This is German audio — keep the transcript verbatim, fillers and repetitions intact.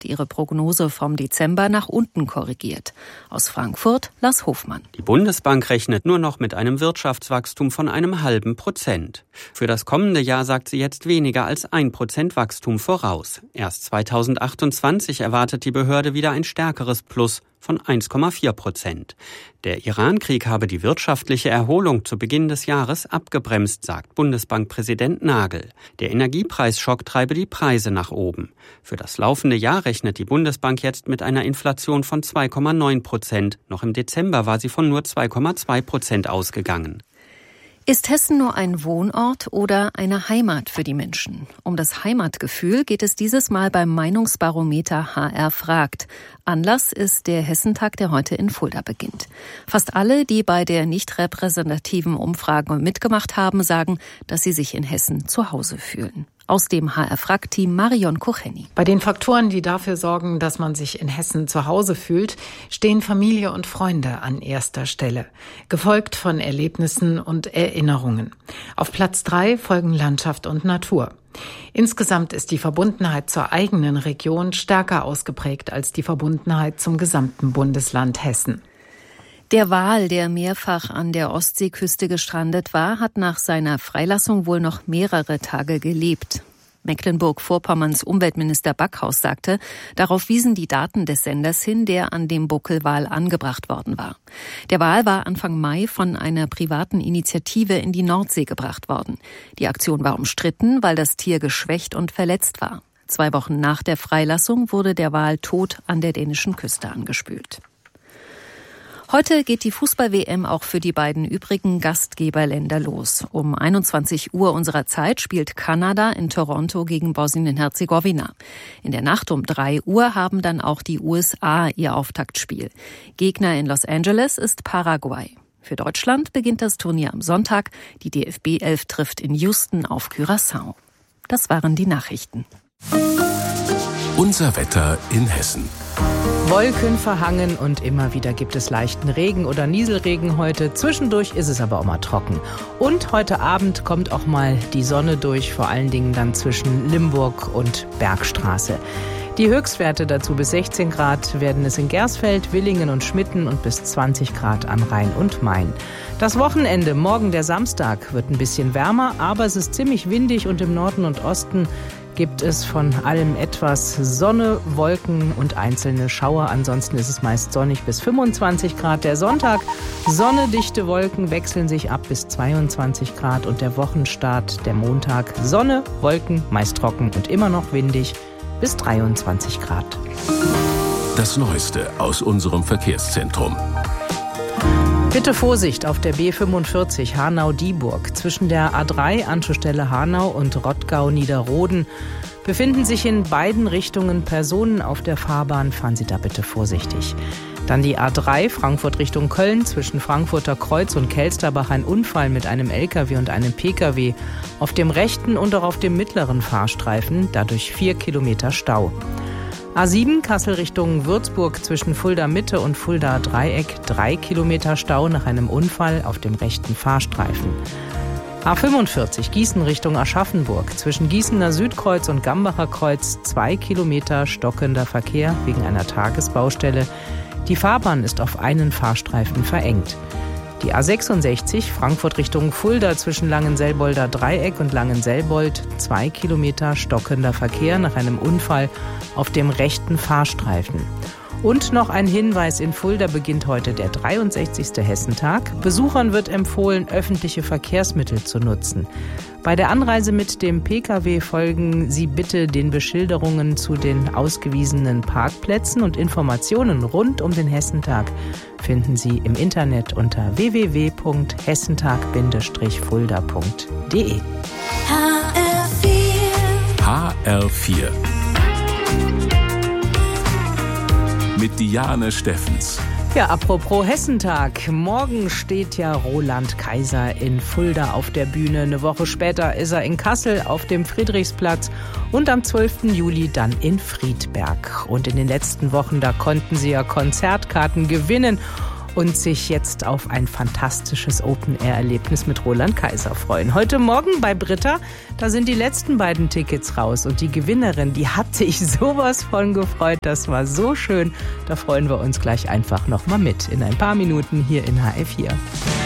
hat ihre Prognose vom Dezember nach unten korrigiert. Aus Frankfurt Lars Hofmann. Die Bundesbank rechnet nur noch mit einem Wirtschaftswachstum von einem halben Prozent. Für das kommende Jahr sagt sie jetzt weniger als ein Prozent Wachstum voraus. Erst zweitausendachtundzwanzig erwartet die Behörde wieder ein stärkeres Plus von eins Komma vier Prozent. Der Iran-Krieg habe die wirtschaftliche Erholung zu Beginn des Jahres abgebremst, sagt Bundesbankpräsident Nagel. Der Energiepreisschock treibe die Preise nach oben. Für das laufende Jahr rechnet die Bundesbank jetzt mit einer Inflation von zwei Komma neun Prozent. Noch im Dezember war sie von nur zwei Komma zwei Prozent ausgegangen. Ist Hessen nur ein Wohnort oder eine Heimat für die Menschen? Um das Heimatgefühl geht es dieses Mal beim Meinungsbarometer H R fragt. Anlass ist der Hessentag, der heute in Fulda beginnt. Fast alle, die bei der nicht repräsentativen Umfrage mitgemacht haben, sagen, dass sie sich in Hessen zu Hause fühlen. Aus dem H R-Frag-Team Marion Kucheni. Bei den Faktoren, die dafür sorgen, dass man sich in Hessen zu Hause fühlt, stehen Familie und Freunde an erster Stelle, gefolgt von Erlebnissen und Erinnerungen. Auf Platz drei folgen Landschaft und Natur. Insgesamt ist die Verbundenheit zur eigenen Region stärker ausgeprägt als die Verbundenheit zum gesamten Bundesland Hessen. Der Wal, der mehrfach an der Ostseeküste gestrandet war, hat nach seiner Freilassung wohl noch mehrere Tage gelebt. Mecklenburg-Vorpommerns Umweltminister Backhaus sagte, darauf wiesen die Daten des Senders hin, der an dem Buckelwal angebracht worden war. Der Wal war Anfang Mai von einer privaten Initiative in die Nordsee gebracht worden. Die Aktion war umstritten, weil das Tier geschwächt und verletzt war. Zwei Wochen nach der Freilassung wurde der Wal tot an der dänischen Küste angespült. Heute geht die Fußball-W M auch für die beiden übrigen Gastgeberländer los. Um einundzwanzig Uhr unserer Zeit spielt Kanada in Toronto gegen Bosnien-Herzegowina. In der Nacht um drei Uhr haben dann auch die U S A ihr Auftaktspiel. Gegner in Los Angeles ist Paraguay. Für Deutschland beginnt das Turnier am Sonntag. Die D F B elf trifft in Houston auf Curaçao. Das waren die Nachrichten. Unser Wetter in Hessen. Wolken verhangen und immer wieder gibt es leichten Regen oder Nieselregen heute. Zwischendurch ist es aber auch mal trocken. Und heute Abend kommt auch mal die Sonne durch, vor allen Dingen dann zwischen Limburg und Bergstraße. Die Höchstwerte dazu bis sechzehn Grad werden es in Gersfeld, Willingen und Schmitten und bis zwanzig Grad an Rhein und Main. Das Wochenende, morgen der Samstag, wird ein bisschen wärmer, aber es ist ziemlich windig und im Norden und Osten gibt es von allem etwas Sonne, Wolken und einzelne Schauer. Ansonsten ist es meist sonnig bis fünfundzwanzig Grad. Der Sonntag, Sonne, dichte Wolken wechseln sich ab bis zweiundzwanzig Grad. Und der Wochenstart, der Montag, Sonne, Wolken, meist trocken und immer noch windig bis dreiundzwanzig Grad. Das Neueste aus unserem Verkehrszentrum. Bitte Vorsicht auf der B fünfundvierzig Hanau-Dieburg. Zwischen der A drei Anschlussstelle Hanau und Rottgau-Niederroden befinden sich in beiden Richtungen Personen auf der Fahrbahn. Fahren Sie da bitte vorsichtig. Dann die A drei Frankfurt Richtung Köln. Zwischen Frankfurter Kreuz und Kelsterbach ein Unfall mit einem L K W und einem P K W. Auf dem rechten und auch auf dem mittleren Fahrstreifen. Dadurch vier Kilometer Stau. A sieben Kassel Richtung Würzburg zwischen Fulda Mitte und Fulda Dreieck, drei Kilometer Stau nach einem Unfall auf dem rechten Fahrstreifen. A fünfundvierzig Gießen Richtung Aschaffenburg zwischen Gießener Südkreuz und Gambacher Kreuz, zwei Kilometer stockender Verkehr wegen einer Tagesbaustelle. Die Fahrbahn ist auf einen Fahrstreifen verengt. Die A sechsundsechzig Frankfurt Richtung Fulda zwischen Langenselbolder Dreieck und Langenselbold, zwei Kilometer stockender Verkehr nach einem Unfall auf dem rechten Fahrstreifen. Und noch ein Hinweis, in Fulda beginnt heute der dreiundsechzigste Hessentag. Besuchern wird empfohlen, öffentliche Verkehrsmittel zu nutzen. Bei der Anreise mit dem P K W folgen Sie bitte den Beschilderungen zu den ausgewiesenen Parkplätzen und Informationen rund um den Hessentag finden Sie im Internet unter w w w punkt hessentag Bindestrich fulda punkt d e. H R vier. H R vier. Mit Diane Steffens. Ja, apropos Hessentag. Morgen steht ja Roland Kaiser in Fulda auf der Bühne. Eine Woche später ist er in Kassel auf dem Friedrichsplatz und am zwölften Juli dann in Friedberg. Und in den letzten Wochen, da konnten Sie ja Konzertkarten gewinnen. und sich jetzt auf ein fantastisches Open-Air-Erlebnis mit Roland Kaiser freuen. Heute Morgen bei Britta, da sind die letzten beiden Tickets raus und die Gewinnerin, die hat sich sowas von gefreut. Das war so schön. Da freuen wir uns gleich einfach nochmal mit in ein paar Minuten hier in H R vier.